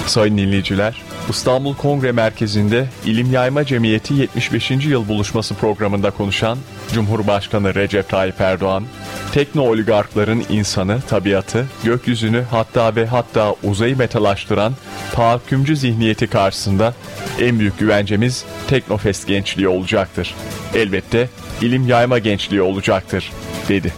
Sayın dinleyiciler, İstanbul Kongre Merkezi'nde İlim Yayma Cemiyeti 75. Yıl Buluşması programında konuşan Cumhurbaşkanı Recep Tayyip Erdoğan, tekno-oligarkların insanı, tabiatı, gökyüzünü hatta uzayı metalaştıran tahakkümcü zihniyeti karşısında en büyük güvencemiz Teknofest gençliği olacaktır. Elbette ilim yayma gençliği olacaktır, dedi.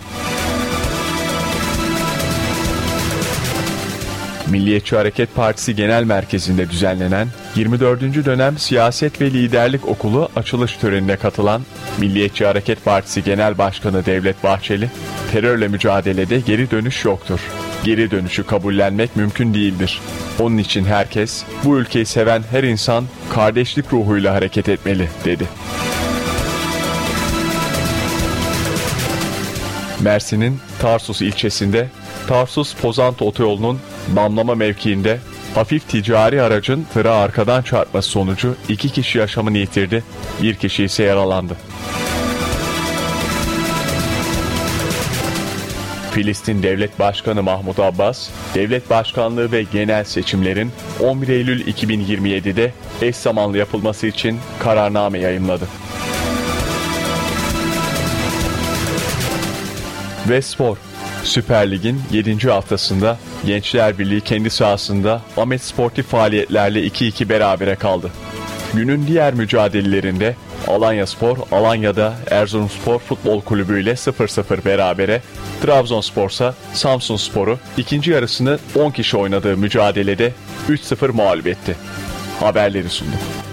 Milliyetçi Hareket Partisi Genel Merkezi'nde düzenlenen 24. dönem Siyaset ve Liderlik Okulu açılış törenine katılan Milliyetçi Hareket Partisi Genel Başkanı Devlet Bahçeli, terörle mücadelede geri dönüş yoktur. Geri dönüşü kabullenmek mümkün değildir. Onun için herkes, bu ülkeyi seven her insan kardeşlik ruhuyla hareket etmeli, dedi. Mersin'in Tarsus ilçesinde Tarsus-Pozantı otoyolunun damlama mevkiinde hafif ticari aracın tıra arkadan çarpması sonucu 2 kişi yaşamını yitirdi, 1 kişi ise yaralandı. Filistin Devlet Başkanı Mahmut Abbas, devlet başkanlığı ve genel seçimlerin 11 Eylül 2027'de eş zamanlı yapılması için kararname yayımladı. Ve spor. Süper Lig'in 7. haftasında Gençler Birliği kendi sahasında Ahmet Sportif faaliyetlerle 2-2 berabere kaldı. Günün diğer mücadelelerinde Alanyaspor, Alanya'da Erzurumspor Futbol Kulübü ile 0-0 berabere, Trabzonspor'sa Samsunspor'u ikinci yarısını 10 kişi oynadığı mücadelede 3-0 mağlup etti. Haberleri sunduk.